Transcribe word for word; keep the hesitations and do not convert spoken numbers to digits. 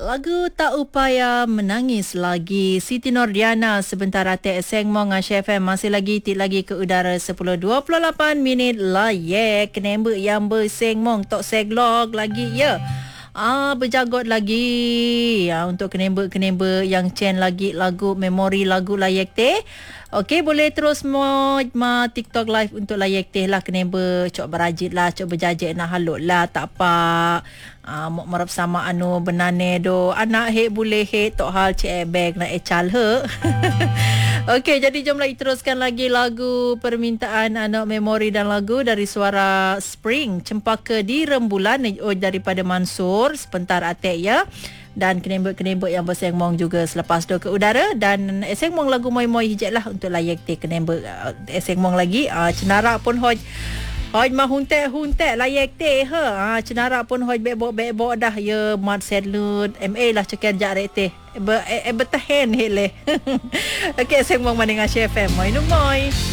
Lagu Tak Upaya Menangis Lagi, Siti Nordiana sebentar atik Seng Mong Asia F M masih lagi tik lagi ke udara sepuluh dua puluh lapan minit lah yeah. Kenembek yang berseng mong tok seglog lagi ya. Ah berjagot lagi ya, untuk kenembek-kenembek yang chen lagi lagu memori lagu layak teh. Okey, boleh terus mo ma TikTok live untuk layak teh lah kenembek cok berajit lah cok berjajak nak halut lah tak apa. Ah mok marap sama anu benane do anak he boleh he tok hal cek bag nak ecal he. Okey, jadi jomlah teruskan lagi lagu permintaan anak memori dan lagu dari suara Spring Cempaka di Rembulan oh, daripada Mansur sebentar atek ya. Dan kenembek-kenembek yang berseng mong juga selepas tu ke udara. Dan eseng mong lagu moi-moi hijab lah untuk layak te kenembek uh, eseng mong lagi uh, cenara pun hoj hoj mah huntek-huntek layak te ha uh, cenara pun hoj bebok-bebok dah ya mat sedlut ma lah cekan jarek te be e, e, betahen hele. Okey eseng mong maning Asia F M moi no moi.